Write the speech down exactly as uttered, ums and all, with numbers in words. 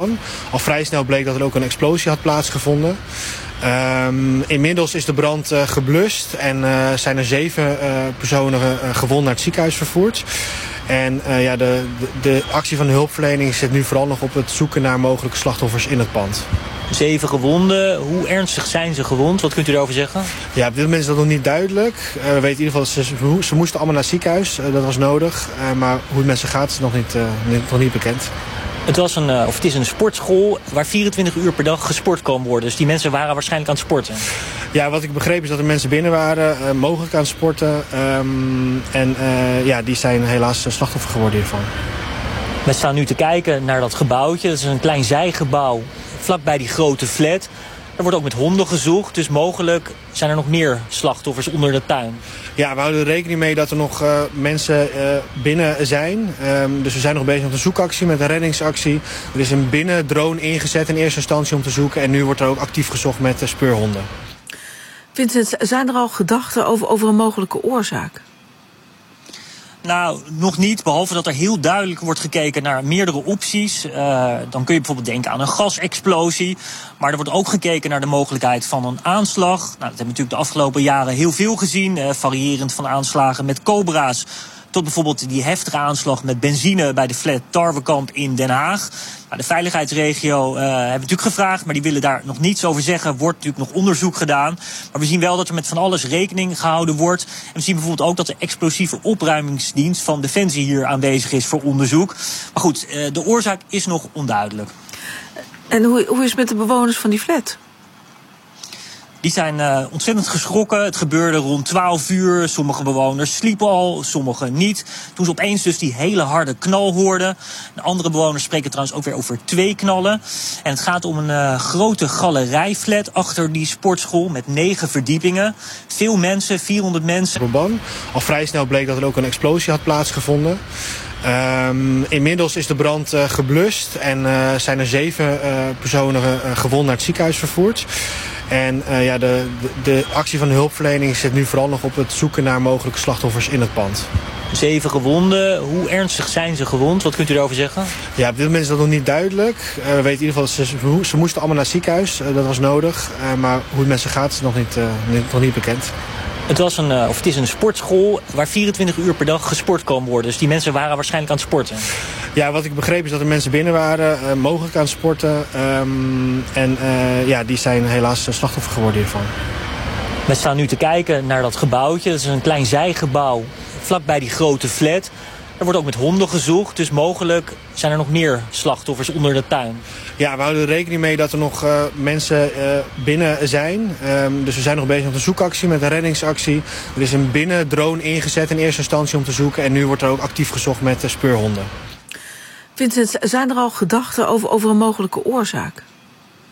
ban. Al vrij snel bleek dat er ook een explosie had plaatsgevonden. Um, inmiddels is de brand uh, geblust en uh, zijn er zeven uh, personen uh, gewond naar het ziekenhuis vervoerd. En uh, ja, de, de, de actie van de hulpverlening zit nu vooral nog op het zoeken naar mogelijke slachtoffers in het pand. Zeven gewonden. Hoe ernstig zijn ze gewond? Wat kunt u erover zeggen? Ja, op dit moment is dat nog niet duidelijk. Uh, we weten in ieder geval dat ze, ze moesten allemaal naar het ziekenhuis. Uh, dat was nodig. Uh, maar hoe het met ze gaat is nog niet, uh, niet, nog niet bekend. Het, was een, uh, of het is een sportschool waar vierentwintig uur per dag gesport kan worden. Dus die mensen waren waarschijnlijk aan het sporten. Ja, wat ik begreep is dat er mensen binnen waren, uh, mogelijk aan het sporten. Um, en uh, ja, die zijn helaas slachtoffer geworden hiervan. We staan nu te kijken naar dat gebouwtje. Dat is een klein zijgebouw vlakbij die grote flat. Er wordt ook met honden gezocht, dus mogelijk zijn er nog meer slachtoffers onder de tuin. Ja, we houden er rekening mee dat er nog uh, mensen uh, binnen zijn. Um, dus we zijn nog bezig met een zoekactie, met een reddingsactie. Er is een binnendrone ingezet in eerste instantie om te zoeken. En nu wordt er ook actief gezocht met uh, speurhonden. Vincent, zijn er al gedachten over, over een mogelijke oorzaak? Nou, nog niet, behalve dat er heel duidelijk wordt gekeken naar meerdere opties. Uh, dan kun je bijvoorbeeld denken aan een gasexplosie. Maar er wordt ook gekeken naar de mogelijkheid van een aanslag. Nou, dat hebben we natuurlijk de afgelopen jaren heel veel gezien. Uh, variërend van aanslagen met cobra's tot bijvoorbeeld die heftige aanslag met benzine bij de flat Tarwekamp in Den Haag. Nou, de veiligheidsregio uh, hebben we natuurlijk gevraagd, maar die willen daar nog niets over zeggen. Wordt natuurlijk nog onderzoek gedaan. Maar we zien wel dat er met van alles rekening gehouden wordt. En we zien bijvoorbeeld ook dat de explosieve opruimingsdienst van Defensie hier aanwezig is voor onderzoek. Maar goed, uh, de oorzaak is nog onduidelijk. En hoe, hoe is het met de bewoners van die flat? Die zijn uh, ontzettend geschrokken. Het gebeurde rond twaalf uur. Sommige bewoners sliepen al, sommige niet. Toen ze opeens dus die hele harde knal hoorden. De andere bewoners spreken trouwens ook weer over twee knallen. En het gaat om een uh, grote galerijflat achter die sportschool met negen verdiepingen. Veel mensen, vierhonderd mensen. Al vrij snel bleek dat er ook een explosie had plaatsgevonden. Um, inmiddels is de brand uh, geblust en uh, zijn er zeven uh, personen uh, gewond naar het ziekenhuis vervoerd. En uh, ja, de, de, de actie van de hulpverlening zit nu vooral nog op het zoeken naar mogelijke slachtoffers in het pand. Zeven gewonden. Hoe ernstig zijn ze gewond? Wat kunt u erover zeggen? Ja, op dit moment is dat nog niet duidelijk. Uh, we weten in ieder geval dat ze, ze moesten allemaal naar het ziekenhuis. Uh, dat was nodig. Uh, maar hoe het met ze gaat is nog niet, uh, niet, nog niet bekend. Het, was een, uh, of het is een sportschool waar vierentwintig uur per dag gesport kan worden. Dus die mensen waren waarschijnlijk aan het sporten. Ja, wat ik begreep is dat er mensen binnen waren, uh, mogelijk aan het sporten. Um, en uh, ja, die zijn helaas slachtoffer geworden hiervan. We staan nu te kijken naar dat gebouwtje. Dat is een klein zijgebouw vlakbij die grote flat. Er wordt ook met honden gezocht, dus mogelijk zijn er nog meer slachtoffers onder de tuin. Ja, we houden er rekening mee dat er nog uh, mensen uh, binnen zijn. Um, dus we zijn nog bezig met een zoekactie, met een reddingsactie. Er is een binnendrone ingezet in eerste instantie om te zoeken. En nu wordt er ook actief gezocht met uh, speurhonden. Vincent, zijn er al gedachten over, over een mogelijke oorzaak?